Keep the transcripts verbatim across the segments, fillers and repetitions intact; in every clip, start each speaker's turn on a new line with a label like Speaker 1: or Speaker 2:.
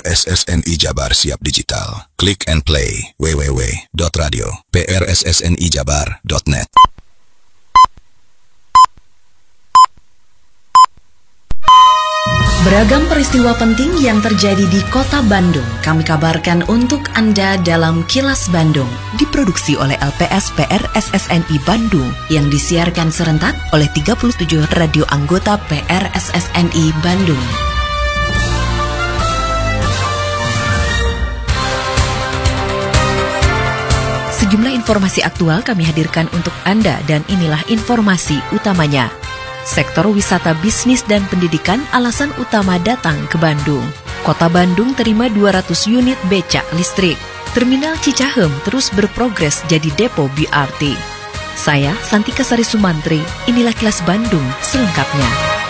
Speaker 1: S S N I Jabar siap digital. Click and play w w w dot radio p r s s n i jabar dot net.
Speaker 2: Beragam peristiwa penting yang terjadi di Kota Bandung kami kabarkan untuk Anda dalam Kilas Bandung. Diproduksi oleh L P S P R S S N I Bandung yang disiarkan serentak oleh tiga puluh tujuh radio anggota P R S S N I Bandung. Sejumlah informasi aktual kami hadirkan untuk Anda dan inilah informasi utamanya. Sektor wisata, bisnis, dan pendidikan alasan utama datang ke Bandung. Kota Bandung terima dua ratus unit becak listrik. Terminal Cicahem terus berprogres jadi depo B R T. Saya, Santika Sari Sumantri, inilah Kilas Bandung selengkapnya.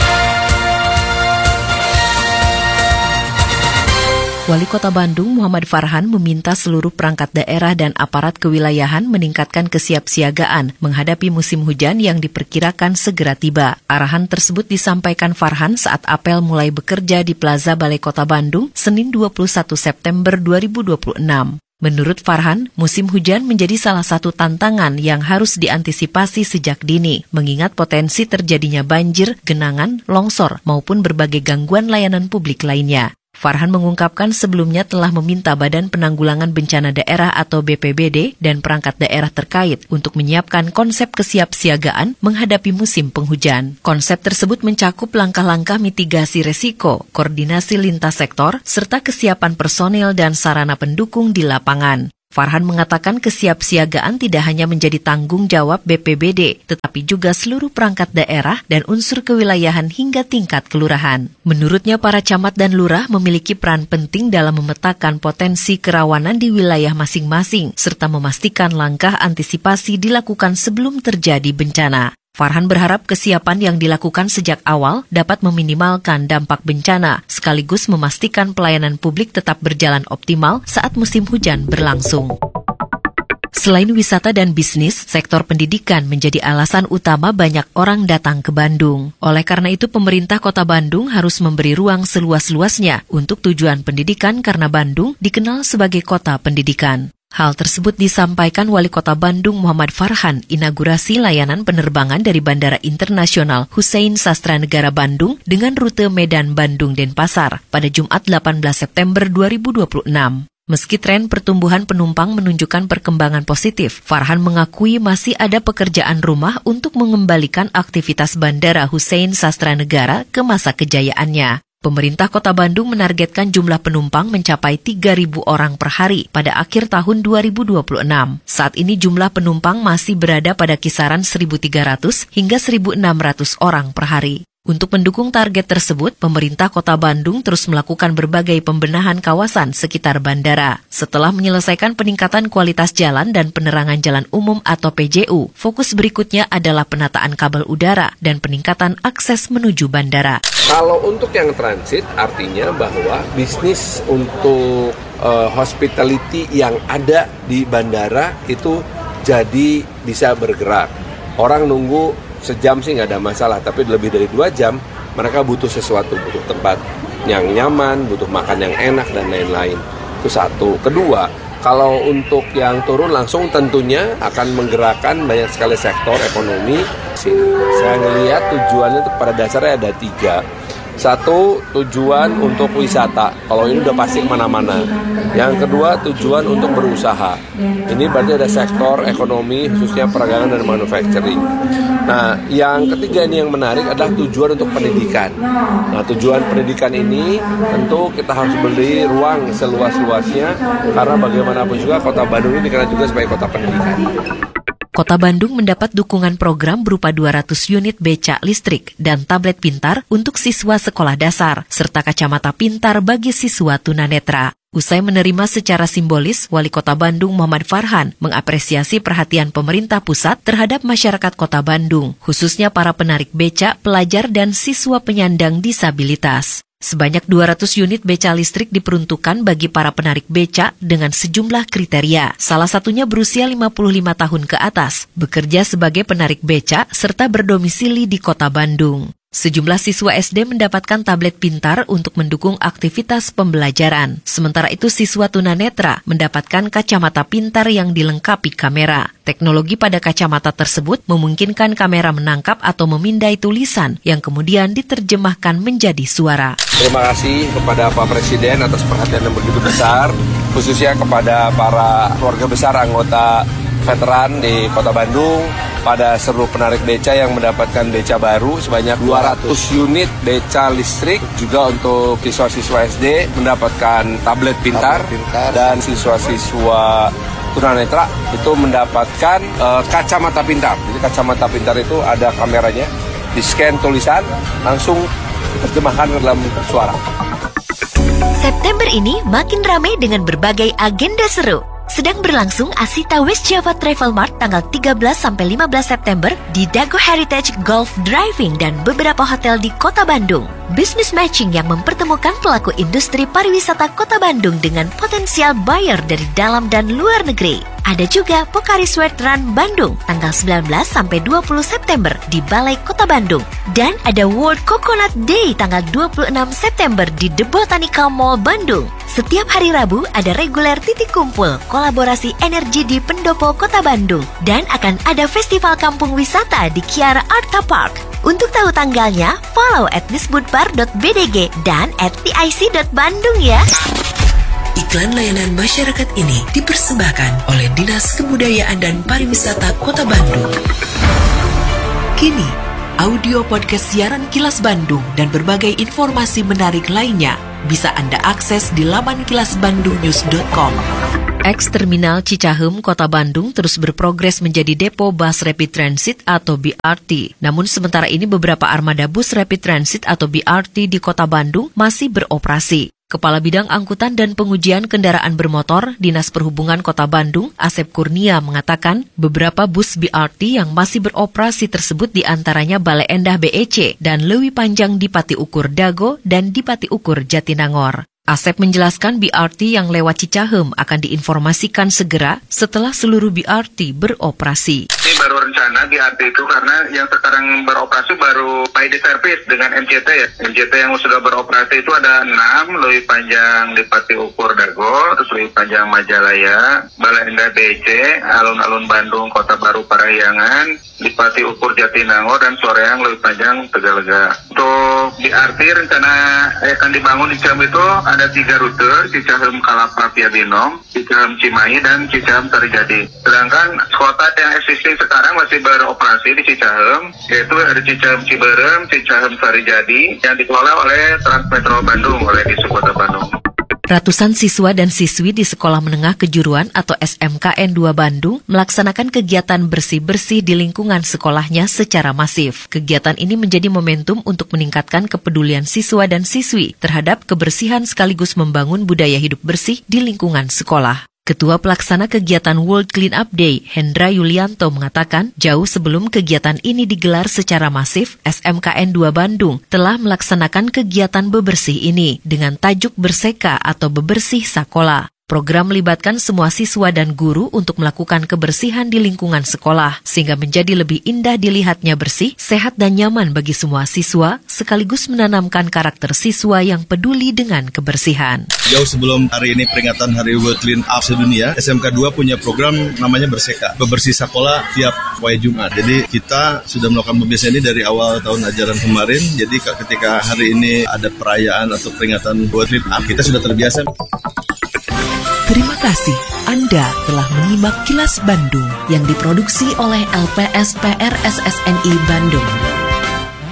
Speaker 2: Wali Kota Bandung Muhammad Farhan meminta seluruh perangkat daerah dan aparat kewilayahan meningkatkan kesiapsiagaan menghadapi musim hujan yang diperkirakan segera tiba. Arahan tersebut disampaikan Farhan saat apel mulai bekerja di Plaza Balai Kota Bandung Senin dua puluh satu September dua ribu dua puluh enam. Menurut Farhan, musim hujan menjadi salah satu tantangan yang harus diantisipasi sejak dini, mengingat potensi terjadinya banjir, genangan, longsor, maupun berbagai gangguan layanan publik lainnya. Farhan mengungkapkan sebelumnya telah meminta Badan Penanggulangan Bencana Daerah atau B P B D dan perangkat daerah terkait untuk menyiapkan konsep kesiapsiagaan menghadapi musim penghujan. Konsep tersebut mencakup langkah-langkah mitigasi resiko, koordinasi lintas sektor, serta kesiapan personel dan sarana pendukung di lapangan. Farhan mengatakan kesiapsiagaan tidak hanya menjadi tanggung jawab B P B D, tetapi juga seluruh perangkat daerah dan unsur kewilayahan hingga tingkat kelurahan. Menurutnya, para camat dan lurah memiliki peran penting dalam memetakan potensi kerawanan di wilayah masing-masing, serta memastikan langkah antisipasi dilakukan sebelum terjadi bencana. Farhan berharap kesiapan yang dilakukan sejak awal dapat meminimalkan dampak bencana, sekaligus memastikan pelayanan publik tetap berjalan optimal saat musim hujan berlangsung. Selain wisata dan bisnis, sektor pendidikan menjadi alasan utama banyak orang datang ke Bandung. Oleh karena itu, pemerintah Kota Bandung harus memberi ruang seluas-luasnya untuk tujuan pendidikan karena Bandung dikenal sebagai kota pendidikan. Hal tersebut disampaikan Wali Kota Bandung Muhammad Farhan inaugurasi layanan penerbangan dari Bandara Internasional Hussein Sastranegara Bandung dengan rute Medan Bandung Denpasar pada Jumat delapan belas September dua ribu dua puluh enam. Meski tren pertumbuhan penumpang menunjukkan perkembangan positif, Farhan mengakui masih ada pekerjaan rumah untuk mengembalikan aktivitas Bandara Hussein Sastranegara ke masa kejayaannya. Pemerintah Kota Bandung menargetkan jumlah penumpang mencapai tiga ribu orang per hari pada akhir tahun dua ribu dua puluh enam. Saat ini jumlah penumpang masih berada pada kisaran seribu tiga ratus hingga seribu enam ratus orang per hari. Untuk mendukung target tersebut, pemerintah Kota Bandung terus melakukan berbagai pembenahan kawasan sekitar bandara. Setelah menyelesaikan peningkatan kualitas jalan dan penerangan jalan umum atau P J U, fokus berikutnya adalah penataan kabel udara dan peningkatan akses menuju bandara.
Speaker 3: Kalau untuk yang transit, artinya bahwa bisnis untuk uh, hospitality yang ada di bandara itu jadi bisa bergerak. Orang nunggu sejam sih nggak ada masalah, tapi lebih dari dua jam mereka butuh sesuatu, butuh tempat yang nyaman, butuh makan yang enak dan lain-lain. Itu satu. Kedua, kalau untuk yang turun langsung tentunya akan menggerakkan banyak sekali sektor ekonomi. Saya ngelihat tujuannya itu pada dasarnya ada tiga. Satu, tujuan untuk wisata. Kalau ini udah pasti kemana-mana. Yang kedua, tujuan untuk berusaha. Ini berarti ada sektor ekonomi, khususnya perdagangan dan manufacturing. Nah, yang ketiga ini yang menarik adalah tujuan untuk pendidikan. Nah, tujuan pendidikan ini tentu kita harus beri ruang seluas-luasnya, karena bagaimanapun juga Kota Bandung ini dikenal juga sebagai kota pendidikan.
Speaker 2: Kota Bandung mendapat dukungan program berupa dua ratus unit becak listrik dan tablet pintar untuk siswa sekolah dasar, serta kacamata pintar bagi siswa tunanetra. Usai menerima secara simbolis, Wali Kota Bandung Muhammad Farhan mengapresiasi perhatian pemerintah pusat terhadap masyarakat Kota Bandung, khususnya para penarik becak, pelajar, dan siswa penyandang disabilitas. Sebanyak dua ratus unit becak listrik diperuntukkan bagi para penarik becak dengan sejumlah kriteria. Salah satunya berusia lima puluh lima tahun ke atas, bekerja sebagai penarik becak, serta berdomisili di Kota Bandung. Sejumlah siswa S D mendapatkan tablet pintar untuk mendukung aktivitas pembelajaran. Sementara itu siswa tunanetra mendapatkan kacamata pintar yang dilengkapi kamera. Teknologi pada kacamata tersebut memungkinkan kamera menangkap atau memindai tulisan yang kemudian diterjemahkan menjadi suara.
Speaker 3: Terima kasih kepada Pak Presiden atas perhatian yang begitu besar, khususnya kepada para keluarga besar anggota veteran di Kota Bandung, pada seluruh penarik beca yang mendapatkan beca baru sebanyak dua ratus unit beca listrik, juga untuk siswa-siswa S D mendapatkan tablet pintar, tablet pintar. Dan siswa-siswa tunanetra itu mendapatkan uh, kacamata pintar. Jadi kacamata pintar itu ada kameranya, di-scan tulisan, langsung diterjemahkan ke dalam suara.
Speaker 4: September ini makin ramai dengan berbagai agenda seru. Sedang berlangsung Asita West Java Travel Mart tanggal tiga belas sampai lima belas September di Dago Heritage Golf Driving dan beberapa hotel di Kota Bandung. Business matching yang mempertemukan pelaku industri pariwisata Kota Bandung dengan potensial buyer dari dalam dan luar negeri. Ada juga Pocari Sweat Run Bandung tanggal sembilan belas sampai dua puluh September di Balai Kota Bandung. Dan ada World Coconut Day tanggal dua puluh enam September di The Botanical Mall Bandung. Setiap hari Rabu ada reguler titik kumpul kolaborasi energi di Pendopo Kota Bandung. Dan akan ada festival kampung wisata di Kiara Arta Park. Untuk tahu tanggalnya, follow at disbudpar dot b d g dan at t i c dot bandung ya.
Speaker 2: Iklan layanan masyarakat ini dipersembahkan oleh Dinas Kebudayaan dan Pariwisata Kota Bandung. Kini, audio podcast siaran Kilas Bandung dan berbagai informasi menarik lainnya bisa Anda akses di laman kilas bandung news dot com. Ex-Terminal Cicahem, Kota Bandung terus berprogres menjadi depo bus Rapid Transit atau B R T. Namun sementara ini beberapa armada bus Rapid Transit atau B R T di Kota Bandung masih beroperasi. Kepala Bidang Angkutan dan Pengujian Kendaraan Bermotor Dinas Perhubungan Kota Bandung, Asep Kurnia, mengatakan beberapa bus B R T yang masih beroperasi tersebut diantaranya Bale Endah B E C dan Leuwi Panjang di Pati Ukur Dago dan di Pati Ukur Jatinangor. Asep menjelaskan B R T yang lewat Cicahem akan diinformasikan segera setelah seluruh B R T beroperasi.
Speaker 5: Ini baru rencana B R T itu karena yang sekarang beroperasi baru by the service dengan M C T ya. M C T yang sudah beroperasi itu ada enam, Leuwi Panjang di Pati Ukur Dago, terus Leuwi Panjang Majalaya, Bale Endah B E C, Alun-Alun Bandung, Kota Baru Parahyangan, di Pati Ukur Jatinangor, dan Soreang Leuwi Panjang Tegalega. Untuk B R T rencana akan dibangun di Cicahem itu ada tiga rute, Cicahem Kalapa Piabinong, Cicahem Cimahi, dan Cicahem Sarijadi. Sedangkan kota yang existing sekarang masih beroperasi di Cicahem, yaitu ada Cicahem Ciberem, Cicahem Sarijadi, yang dikelola oleh Transmetro Bandung, oleh Disub Kota Bandung.
Speaker 2: Ratusan siswa dan siswi di Sekolah Menengah Kejuruan atau S M K N dua Bandung melaksanakan kegiatan bersih-bersih di lingkungan sekolahnya secara masif. Kegiatan ini menjadi momentum untuk meningkatkan kepedulian siswa dan siswi terhadap kebersihan sekaligus membangun budaya hidup bersih di lingkungan sekolah. Ketua Pelaksana Kegiatan World Clean Up Day, Hendra Yulianto, mengatakan jauh sebelum kegiatan ini digelar secara masif, S M K N dua Bandung telah melaksanakan kegiatan bebersih ini dengan tajuk Berseka atau Bebersih Sakola. Program melibatkan semua siswa dan guru untuk melakukan kebersihan di lingkungan sekolah, sehingga menjadi lebih indah dilihatnya bersih, sehat dan nyaman bagi semua siswa, sekaligus menanamkan karakter siswa yang peduli dengan kebersihan.
Speaker 6: Jauh sebelum hari ini peringatan Hari World Clean Up sedunia, S M K dua punya program namanya Berseka, Bebersih Sakola tiap Wai Jumat. Jadi kita sudah melakukan pembiasaan ini dari awal tahun ajaran kemarin, jadi ketika hari ini ada perayaan atau peringatan World Clean Up, kita sudah terbiasa.
Speaker 2: Terima kasih Anda telah menyimak Kilas Bandung yang diproduksi oleh L P S P R S S N I Bandung.